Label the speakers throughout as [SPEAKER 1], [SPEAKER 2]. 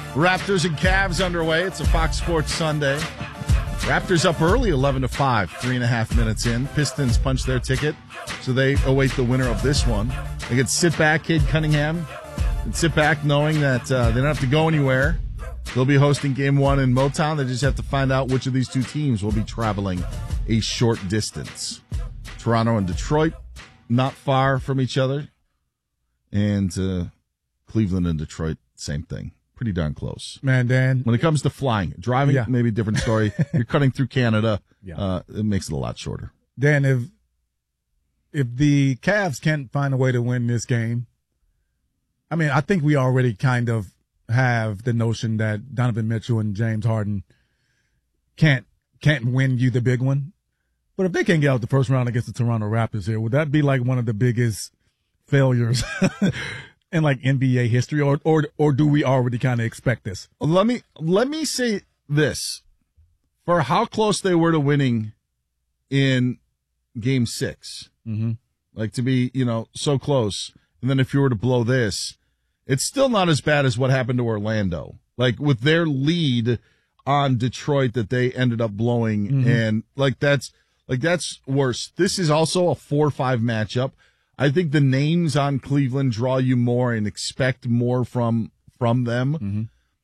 [SPEAKER 1] Raptors and Cavs underway. It's a Fox Sports Sunday. Raptors up early, 11-5, 3.5 minutes in. Pistons punch their ticket, so they await the winner of this one. They can sit back, Cade Cunningham, and sit back knowing that they don't have to go anywhere. They'll be hosting Game 1 in Motown. They just have to find out which of these two teams will be traveling a short distance. Toronto and Detroit, not far from each other. And Cleveland and Detroit, same thing. Pretty darn close.
[SPEAKER 2] Man, Dan.
[SPEAKER 1] When it comes to flying, driving, maybe a different story. You're cutting through Canada. It makes it a lot shorter.
[SPEAKER 2] Dan, if the Cavs can't find a way to win this game, I mean, I think we already kind of have the notion that Donovan Mitchell and James Harden can't win you the big one. But if they can't get out the first round against the Toronto Raptors here, would that be like one of the biggest failures in like NBA history, or do we already kind of expect this?
[SPEAKER 1] Let me say this. For how close they were to winning in Game 6, like to be, so close, and then if you were to blow this, it's still not as bad as what happened to Orlando. Like with their lead on Detroit that they ended up blowing, and that's worse. This is also a 4-5 matchup. I think the names on Cleveland draw you more and expect more from them.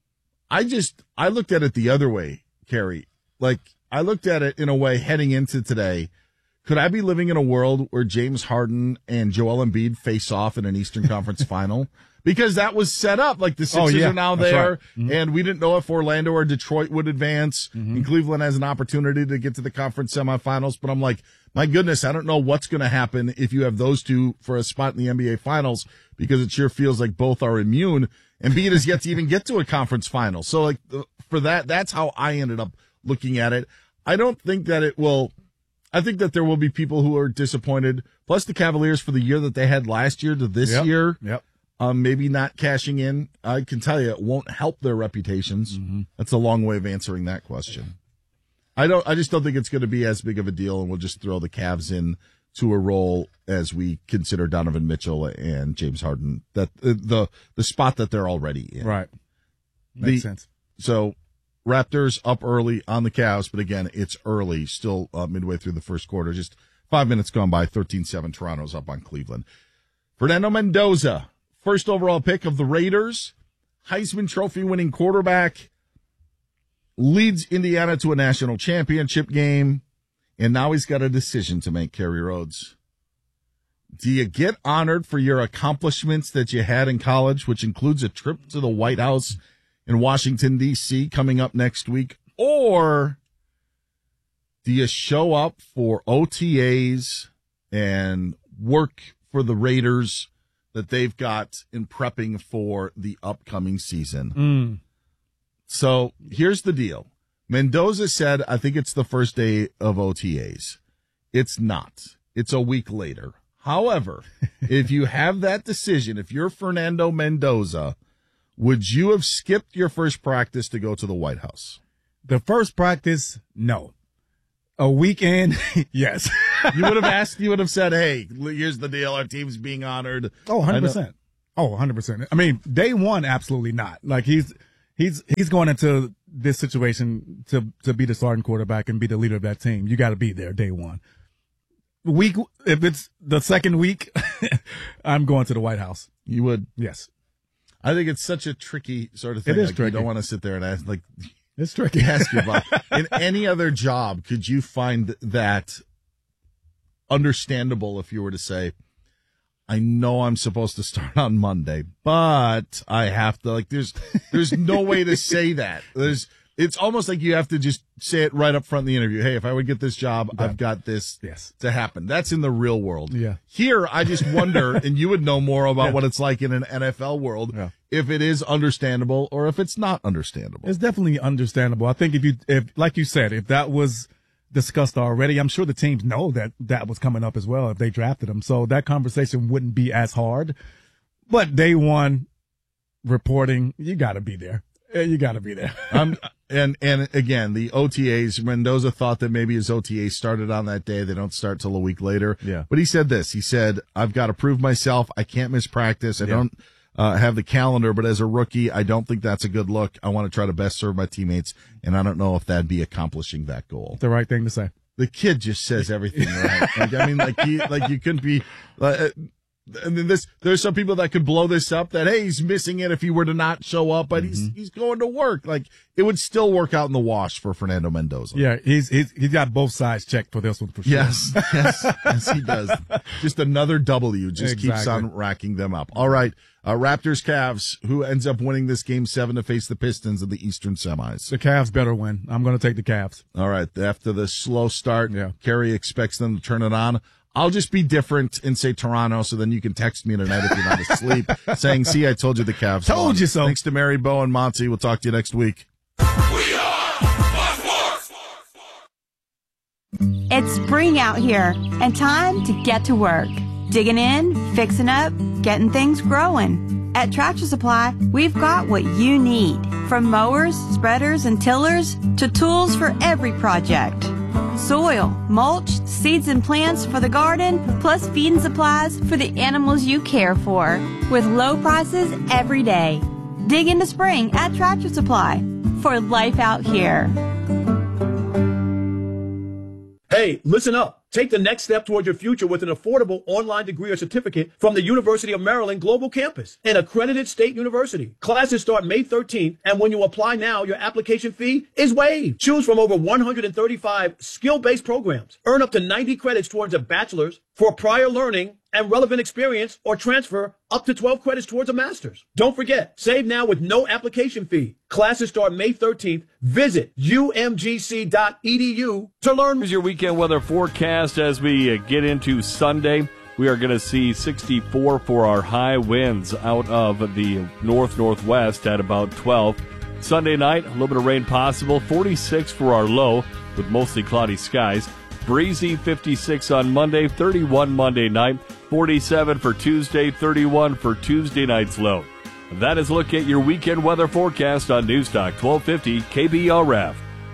[SPEAKER 1] I looked at it the other way, Kerry. Like, I looked at it in a way heading into today. Could I be living in a world where James Harden and Joel Embiid face off in an Eastern Conference final? Because that was set up. Like, the Sixers are now there, right. And we didn't know if Orlando or Detroit would advance. And Cleveland has an opportunity to get to the conference semifinals. But I'm like, my goodness, I don't know what's going to happen if you have those two for a spot in the NBA Finals, because it sure feels like both are immune. Embiid has yet to even get to a conference final. So, like, for that's how I ended up looking at it. I don't think that it will. I think that there will be people who are disappointed. Plus, the Cavaliers, for the year that they had last year to this year, maybe not cashing in. I can tell you, it won't help their reputations. That's a long way of answering that question. I just don't think it's going to be as big of a deal, and we'll just throw the Cavs in to a role as we consider Donovan Mitchell and James Harden, that the spot that they're already in.
[SPEAKER 2] Right. Makes sense.
[SPEAKER 1] So, Raptors up early on the Cavs, but again, it's early, still midway through the first quarter. Just 5 minutes gone by, 13-7. Toronto's up on Cleveland. Fernando Mendoza, first overall pick of the Raiders, Heisman Trophy winning quarterback, leads Indiana to a national championship game, and now he's got a decision to make, Kerry Rhodes. Do you get honored for your accomplishments that you had in college, which includes a trip to the White House in Washington, D.C. coming up next week? Or do you show up for OTAs and work for the Raiders that they've got in prepping for the upcoming season? So here's the deal. Mendoza said, I think it's the first day of OTAs. It's not. It's a week later. However, if you have that decision, if you're Fernando Mendoza, would you have skipped your first practice to go to the White House?
[SPEAKER 2] The first practice, no. A weekend, yes.
[SPEAKER 1] You would have asked, you would have said, hey, here's the deal. Our team's being honored.
[SPEAKER 2] Oh, 100%. Oh, 100%. I mean, day one, absolutely not. Like, he's going into this situation to be the starting quarterback and be the leader of that team. You got to be there day one. If it's the second week, I'm going to the White House.
[SPEAKER 1] You would?
[SPEAKER 2] Yes.
[SPEAKER 1] I think it's such a tricky sort of thing.
[SPEAKER 2] It is
[SPEAKER 1] like,
[SPEAKER 2] tricky.
[SPEAKER 1] You don't want to sit there and ask, like,
[SPEAKER 2] it's tricky.
[SPEAKER 1] Ask your boss. In any other job, could you find that understandable if you were to say, I know I'm supposed to start on Monday, but I have to, like, there's no way to say that. It's almost like you have to just say it right up front in the interview. Hey, if I would get this job, I've got this to happen. That's in the real world.
[SPEAKER 2] Yeah.
[SPEAKER 1] Here, I just wonder, and you would know more about what it's like in an NFL world, if it is understandable or if it's not understandable.
[SPEAKER 2] It's definitely understandable. I think if like you said, if that was discussed already, I'm sure the teams know that was coming up as well if they drafted him. So that conversation wouldn't be as hard. But day one, reporting, you got to be there. You got to be there.
[SPEAKER 1] And again, the OTAs, Mendoza thought that maybe his OTAs started on that day. They don't start till a week later.
[SPEAKER 2] Yeah.
[SPEAKER 1] But he said this. He said, I've got to prove myself. I can't miss practice. I don't have the calendar, but as a rookie, I don't think that's a good look. I want to try to best serve my teammates, and I don't know if that'd be accomplishing that goal.
[SPEAKER 2] The right thing to say.
[SPEAKER 1] The kid just says everything right. You couldn't be. And then there's some people that could blow this up that, hey, he's missing it if he were to not show up, but he's going to work. Like, it would still work out in the wash for Fernando Mendoza.
[SPEAKER 2] Yeah, he's got both sides checked for this one for sure.
[SPEAKER 1] Yes, he does. Just another W, keeps on racking them up. All right, Raptors Cavs. Who ends up winning this game 7 to face the Pistons in the Eastern semis?
[SPEAKER 2] The Cavs better win. I'm going to take the Cavs.
[SPEAKER 1] All right, after the slow start, Kerry expects them to turn it on. I'll just be different and say Toronto, so then you can text me tonight if you're not asleep, saying, see, I told you the Cavs.
[SPEAKER 2] Told you so.
[SPEAKER 1] Thanks to Mary, Bo, and Monty. We'll talk to you next week.
[SPEAKER 3] We are Fox Sports.
[SPEAKER 4] It's spring out here, and time to get to work. Digging in, fixing up, getting things growing. At Tractor Supply, we've got what you need. From mowers, spreaders, and tillers to tools for every project. Soil, mulch, seeds and plants for the garden, plus feed and supplies for the animals you care for, with low prices every day. Dig into spring at Tractor Supply for life out here.
[SPEAKER 5] Hey, listen up. Take the next step toward your future with an affordable online degree or certificate from the University of Maryland Global Campus, an accredited state university. Classes start May 13th, and when you apply now, your application fee is waived. Choose from over 135 skill-based programs. Earn up to 90 credits towards a bachelor's for prior learning and relevant experience, or transfer up to 12 credits towards a master's. Don't forget, save now with no application fee. Classes start May 13th. Visit umgc.edu to learn.
[SPEAKER 6] Here's your weekend weather forecast as we get into Sunday. We are going to see 64 for our high winds out of the northwest at about 12. Sunday night, a little bit of rain possible. 46 for our low with mostly cloudy skies. Breezy 56 on Monday, 31 Monday night, 47 for Tuesday, 31 for Tuesday night's low. That is a look at your weekend weather forecast on Newstalk 1250 KBRF.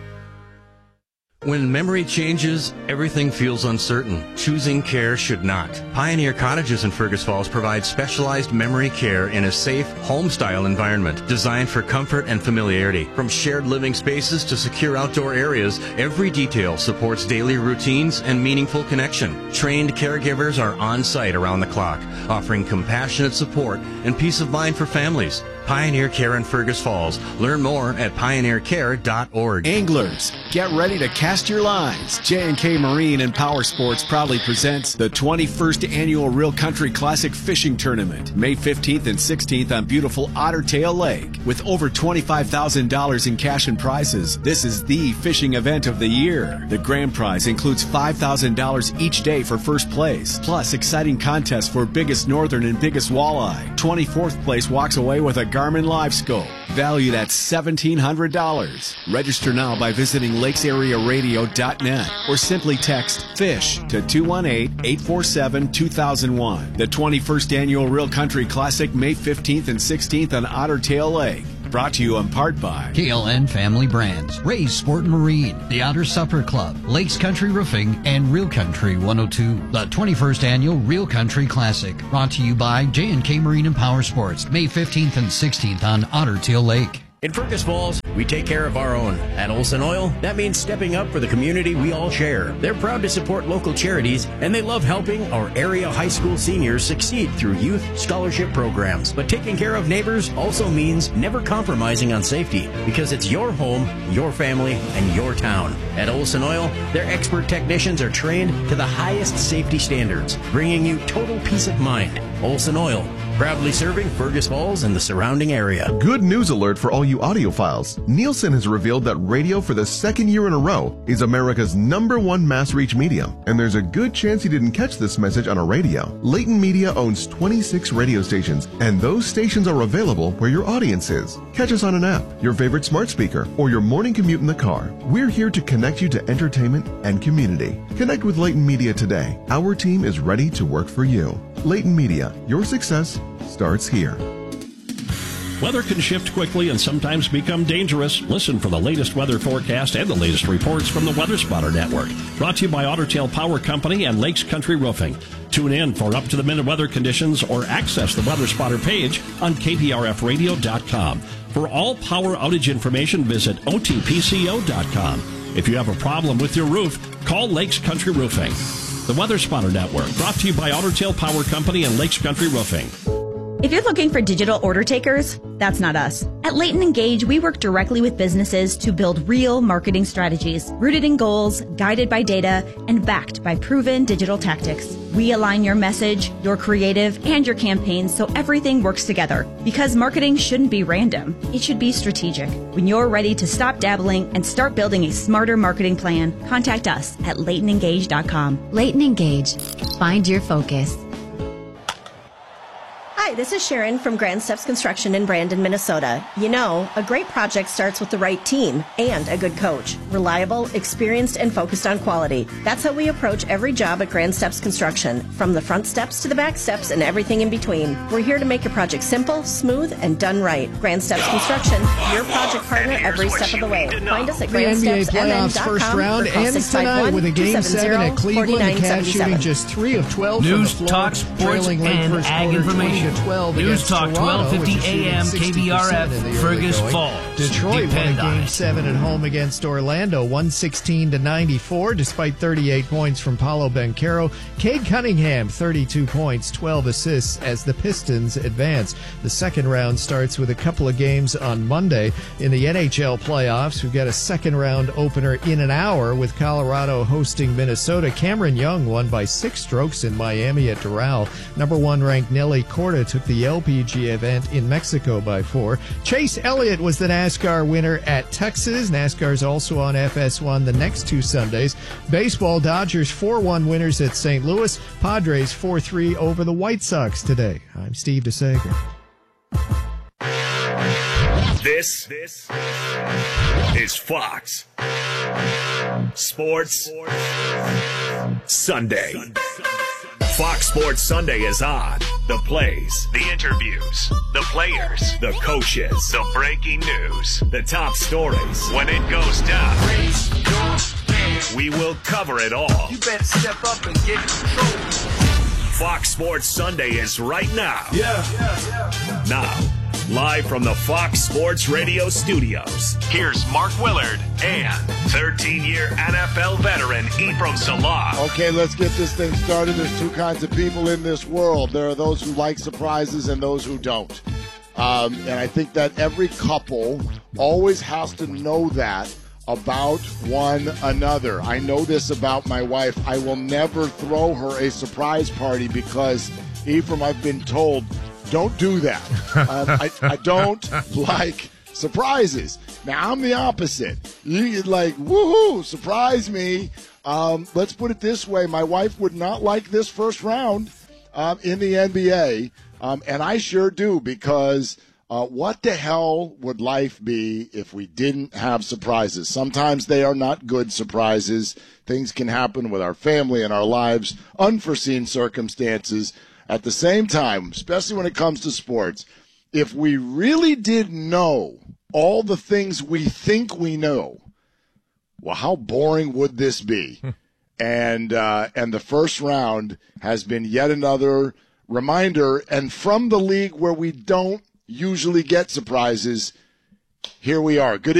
[SPEAKER 7] When memory changes, everything feels uncertain. Choosing care should not. Pioneer Cottages in Fergus Falls provide specialized memory care in a safe, home-style environment designed for comfort and familiarity. From shared living spaces to secure outdoor areas, every detail supports daily routines and meaningful connection. Trained caregivers are on site around the clock, offering compassionate support and peace of mind for families. Pioneer Care in Fergus Falls. Learn more at pioneercare.org.
[SPEAKER 8] Anglers, get ready to cast your lines. J&K Marine and Power Sports proudly presents the 21st Annual Real Country Classic Fishing Tournament, May 15th and 16th on beautiful Otter Tail Lake. With over $25,000 in cash and prizes, this is the fishing event of the year. The grand prize includes $5,000 each day for first place, plus exciting contests for biggest northern and biggest walleye. 24th place walks away with a Garmin Live Scope, valued at $1,700. Register now by visiting lakesarearadio.net or simply text FISH to 218-847-2001. The 21st Annual Real Country Classic, May 15th and 16th on Otter Tail Lake. Brought to you in part by
[SPEAKER 9] KLN Family Brands, Ray's Sport and Marine, the Otter Supper Club, Lakes Country Roofing, and Real Country 102. The 21st Annual Real Country Classic, brought to you by J&K Marine and Power Sports, May 15th and 16th on Otter Tail Lake.
[SPEAKER 10] In Fergus Falls, we take care of our own. At Olson Oil, that means stepping up for the community we all share. They're proud to support local charities, and they love helping our area high school seniors succeed through youth scholarship programs. But taking care of neighbors also means never compromising on safety, because it's your home, your family, and your town. At Olson Oil, their expert technicians are trained to the highest safety standards, bringing you total peace of mind. Olson Oil, proudly serving Fergus Falls and the surrounding area.
[SPEAKER 11] Good news alert for all you audiophiles. Nielsen has revealed that radio for the second year in a row is America's #1 mass reach medium. And there's a good chance you didn't catch this message on a radio. Leighton Media owns 26 radio stations, and those stations are available where your audience is. Catch us on an app, your favorite smart speaker, or your morning commute in the car. We're here to connect you to entertainment and community. Connect with Leighton Media today. Our team is ready to work for you. Leighton Media, your success starts here.
[SPEAKER 12] Weather can shift quickly and sometimes become dangerous. Listen for the latest weather forecast and the latest reports from the Weather Spotter Network. Brought to you by Otter Tail Power Company and Lakes Country Roofing. Tune in for up-to-the-minute weather conditions or access the Weather Spotter page on KPRFradio.com. For all power outage information, visit OTPCO.com. If you have a problem with your roof, call Lakes Country Roofing. The Weather Spotter Network, brought to you by Otter Tail Power Company and Lakes Country Roofing.
[SPEAKER 13] If you're looking for digital order takers, that's not us. At Leighton Engage, we work directly with businesses to build real marketing strategies, rooted in goals, guided by data, and backed by proven digital tactics. We align your message, your creative, and your campaigns so everything works together. Because marketing shouldn't be random. It should be strategic. When you're ready to stop dabbling and start building a smarter marketing plan, contact us at LeightonEngage.com.
[SPEAKER 14] Leighton Engage. Find your focus.
[SPEAKER 15] Hi, this is Sharon from Grand Steps Construction in Brandon, Minnesota. You know, a great project starts with the right team and a good coach. Reliable, experienced, and focused on quality. That's how we approach every job at Grand Steps Construction, from the front steps to the back steps and everything in between. We're here to make your project simple, smooth, and done right. Grand Steps Construction, your project partner every step of the way. Find us at grandstepsmn.com
[SPEAKER 16] first round ends tonight with a Game 7 at Cleveland. The Cavs shooting just 3 of 12
[SPEAKER 17] News,
[SPEAKER 16] from the floor,
[SPEAKER 17] talk, sports,
[SPEAKER 16] trailing late
[SPEAKER 17] and
[SPEAKER 16] first
[SPEAKER 17] ag
[SPEAKER 16] quarter,
[SPEAKER 17] information.
[SPEAKER 16] 20-12
[SPEAKER 17] News Talk
[SPEAKER 16] Toronto,
[SPEAKER 17] 1250 AM KBRF, Fergus Falls.
[SPEAKER 16] Detroit won
[SPEAKER 17] Depend on
[SPEAKER 16] Game
[SPEAKER 17] it.
[SPEAKER 16] 7 at home against Orlando, 116-94, despite 38 points from Paolo Banchero. Cade Cunningham, 32 points, 12 assists as the Pistons advance. The second round starts with a couple of games on Monday. In the NHL playoffs, we've got a second round opener in an hour with Colorado hosting Minnesota. Cameron Young won by 6 strokes in Miami at Doral. Number 1 ranked Nelly Corda took the LPG event in Mexico by 4. Chase Elliott was the NASCAR winner at Texas. NASCAR's also on FS1 the next 2 Sundays. Baseball, Dodgers 4-1 winners at St. Louis. Padres 4-3 over the White Sox today. I'm Steve DeSager.
[SPEAKER 18] This is Fox Sports Sunday. Fox Sports Sunday is on. The plays, the interviews, the players, the coaches, the breaking news, the top stories. When it goes down, we will cover it all.
[SPEAKER 3] You better step up and get control.
[SPEAKER 18] Fox Sports Sunday is right now.
[SPEAKER 3] Yeah.
[SPEAKER 18] Now, live from the Fox Sports Radio studios, here's Mark Willard and 13-year NFL veteran Ephraim Salah.
[SPEAKER 19] Okay, let's get this thing started. There's 2 kinds of people in this world. There are those who like surprises and those who don't. And I think that every couple always has to know that about one another. I know this about my wife. I will never throw her a surprise party because, Ephraim, I've been told, don't do that. I don't like surprises. Now, I'm the opposite. You're like, woohoo, surprise me. Let's put it this way. My wife would not like this first round in the NBA, and I sure do, because what the hell would life be if we didn't have surprises? Sometimes they are not good surprises. Things can happen with our family and our lives, unforeseen circumstances. At the same time, especially when it comes to sports, if we really did know all the things we think we know, well, how boring would this be? And the first round has been yet another reminder. And from the league where we don't usually get surprises, here we are. Good